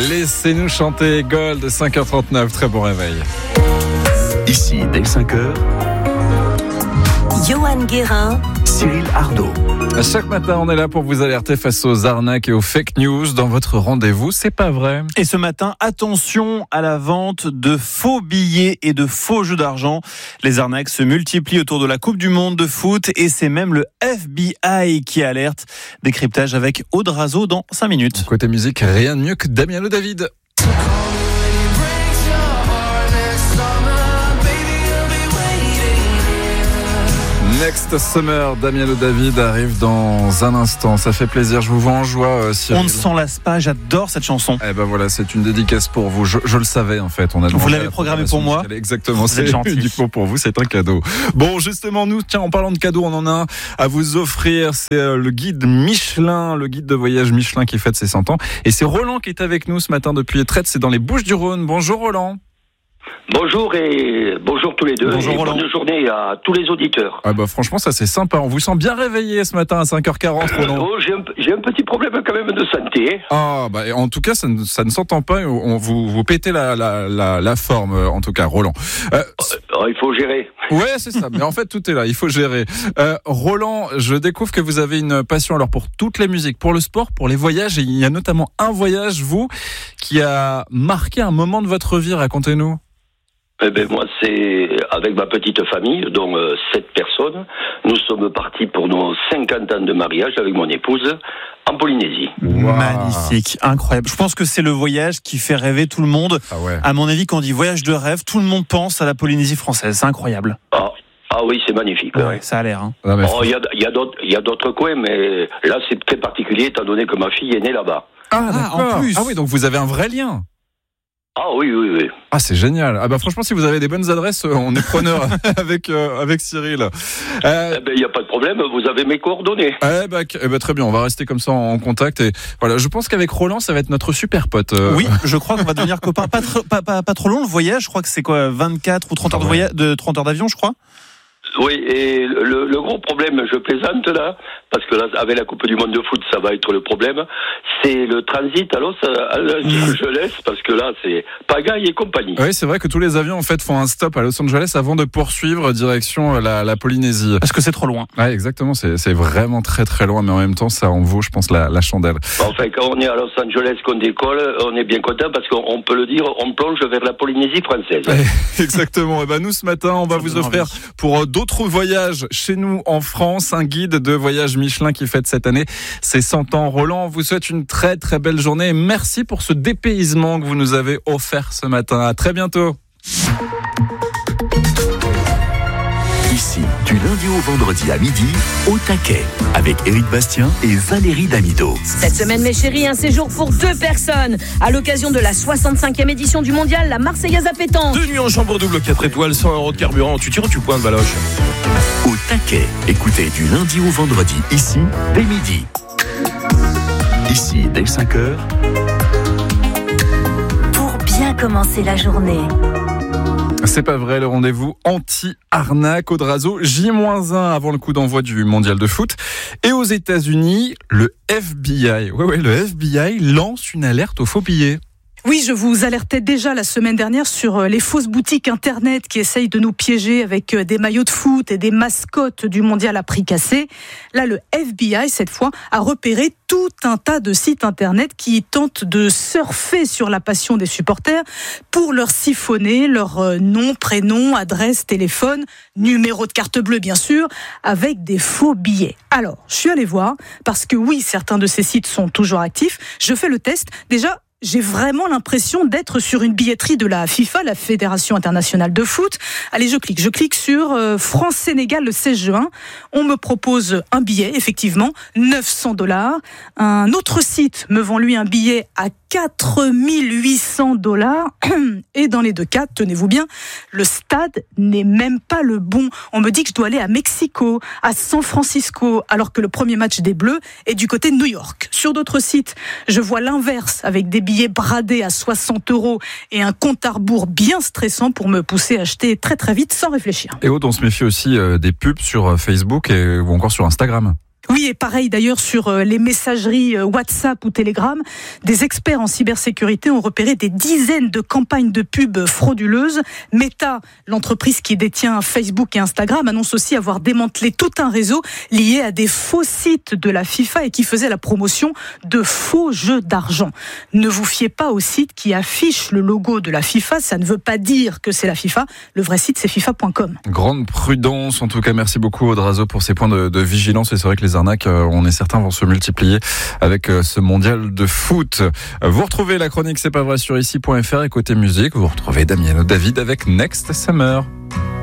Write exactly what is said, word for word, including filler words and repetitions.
Laissez-nous chanter Gold, cinq heures trente-neuf, très bon réveil. Ici, dès cinq heures, Johan Guérin, Cyril Ardo. Chaque matin, on est là pour vous alerter face aux arnaques et aux fake news dans votre rendez-vous. C'est pas vrai. Et ce matin, attention à la vente de faux billets et de faux jeux d'argent. Les arnaques se multiplient autour de la Coupe du Monde de foot et c'est même le F B I qui alerte. Décryptage avec Aude Razo dans cinq minutes. Côté musique, rien de mieux que Damien Le David. Next Summer, Damien Le David arrive dans un instant. Ça fait plaisir, je vous vois en joie, euh, Cyril. On ne s'en lasse pas, j'adore cette chanson. Eh ben voilà, c'est une dédicace pour vous. Je, je le savais en fait. On a vous l'avez programmé pour moi. Exactement, c'est uniquement pour vous, c'est un cadeau. Bon, justement, nous, tiens, en parlant de cadeaux, on en a un à vous offrir. C'est euh, le guide Michelin, le guide de voyage Michelin qui fête ses cent ans. Et c'est Roland qui est avec nous ce matin depuis Étrettes, c'est dans les Bouches-du-Rhône. Bonjour Roland. Bonjour et bonjour tous les deux. Bonjour et Roland. Bonne journée à tous les auditeurs. Ah bah franchement ça c'est sympa, on vous sent bien réveillé ce matin à cinq heures quarante Roland. Oh, j'ai, un, j'ai un petit problème quand même de santé. Ah bah en tout cas ça ne, ça ne s'entend pas, on, vous, vous pétez la, la, la, la forme en tout cas Roland. Euh, oh, il faut gérer. Ouais c'est ça, mais en fait tout est là, il faut gérer. Euh, Roland, je découvre que vous avez une passion alors pour toutes les musiques, pour le sport, pour les voyages, et il y a notamment un voyage, vous, qui a marqué un moment de votre vie, racontez-nous. Eh ben moi, c'est avec ma petite famille, dont euh, sept personnes. Nous sommes partis pour nos cinquante ans de mariage avec mon épouse en Polynésie. Wow. Magnifique, incroyable. Je pense que c'est le voyage qui fait rêver tout le monde. Ah ouais. À mon avis, quand on dit voyage de rêve, tout le monde pense à la Polynésie française. C'est incroyable. Ah, ah oui, c'est magnifique. Ouais, ouais. Ça a l'air. Hein. Ah, mais... Oh, il y a, y a d'autres, il y a d'autres coins, mais là, c'est très particulier étant donné que ma fille est née là-bas. Ah, Ah, d'accord. en plus. Ah oui, donc vous avez un vrai lien. Ah oui, oui, oui. Ah c'est génial. Ah bah franchement si vous avez des bonnes adresses, on est preneur avec euh, avec Cyril. Euh, Eh ben, il n'y a pas de problème, vous avez mes coordonnées. eh bah, eh bah, très bien, on va rester comme ça en contact et voilà. Je pense qu'avec Roland ça va être notre super pote. Euh... Oui, je crois qu'on va devenir copains. Pas, tr- pas, pas, pas trop long le voyage. Je crois que c'est quoi, vingt-quatre ou trente heures de voyage, de trente heures d'avion, je crois. Oui, et le, le gros problème, je plaisante là, parce que là, avec la Coupe du Monde de foot, ça va être le problème, c'est le transit à Los Angeles, parce que là, c'est pagaille et compagnie. Oui, c'est vrai que tous les avions en fait font un stop à Los Angeles avant de poursuivre direction la, la Polynésie. Parce que c'est trop loin. Ouais, exactement, c'est, c'est vraiment très très loin, mais en même temps, ça en vaut, je pense, la, la chandelle. Enfin, quand on est à Los Angeles, qu'on décolle, on est bien content, parce qu'on on peut le dire, on plonge vers la Polynésie française. Exactement. Et ben nous, ce matin, on va vous offrir pour d'autres voyages chez nous en France, un guide de voyage Michelin qui fête cette année ses cent ans. Roland, on vous souhaite une très très belle journée et merci pour ce dépaysement que vous nous avez offert ce matin. À très bientôt. Ici, du lundi au vendredi à midi, au taquet, avec Éric Bastien et Valérie Damido. Cette semaine, mes chéris, un séjour pour deux personnes à l'occasion de la soixante-cinquième édition du mondial, la Marseillaise à pétanque. Deux nuits en chambre double, quatre étoiles, cent euros de carburant. Tu tires ou tu pointes, Baloche? Au taquet, écoutez du lundi au vendredi, ici, dès midi. Ici, dès cinq heures, Pour bien commencer la journée. C'est pas vrai, le rendez-vous anti-arnaque au Drazo, J moins un avant le coup d'envoi du mondial de foot. Et aux États-Unis, le F B I, ouais, ouais, le F B I lance une alerte aux faux billets. Oui, je vous alertais déjà la semaine dernière sur les fausses boutiques internet qui essayent de nous piéger avec des maillots de foot et des mascottes du mondial à prix cassé. Là, le F B I, cette fois, a repéré tout un tas de sites internet qui tentent de surfer sur la passion des supporters pour leur siphonner leur nom, prénom, adresse, téléphone, numéro de carte bleue, bien sûr, avec des faux billets. Alors, je suis allée voir, parce que oui, certains de ces sites sont toujours actifs. Je fais le test. Déjà, j'ai vraiment l'impression d'être sur une billetterie de la FIFA, la Fédération internationale de foot. Allez, je clique. Je clique sur euh, France-Sénégal le seize juin. On me propose un billet, effectivement, neuf cents dollars. Un autre site me vend, lui, un billet à quatre mille huit cents dollars. Et dans les deux cas, tenez-vous bien, le stade n'est même pas le bon. On me dit que je dois aller à Mexico, à San Francisco, alors que le premier match des Bleus est du côté de New York. Sur d'autres sites, je vois l'inverse, avec des billets bradés à soixante euros et un compte à rebours bien stressant pour me pousser à acheter très très vite sans réfléchir. Et Aude, on se méfie aussi euh, des pubs sur Facebook et, ou encore sur Instagram. Oui, et pareil d'ailleurs sur les messageries WhatsApp ou Telegram, des experts en cybersécurité ont repéré des dizaines de campagnes de pub frauduleuses. Meta, l'entreprise qui détient Facebook et Instagram, annonce aussi avoir démantelé tout un réseau lié à des faux sites de la FIFA et qui faisait la promotion de faux jeux d'argent. Ne vous fiez pas aux sites qui affichent le logo de la FIFA, ça ne veut pas dire que c'est la FIFA. Le vrai site, c'est FIFA point com. Grande prudence, en tout cas, merci beaucoup Audrazo pour ces points de, de vigilance. Et c'est vrai que les arnaques, on est certain, vont se multiplier avec ce mondial de foot. Vous retrouvez la chronique C'est pas vrai sur ici point f r et côté musique, vous retrouvez Damien David avec Next Summer.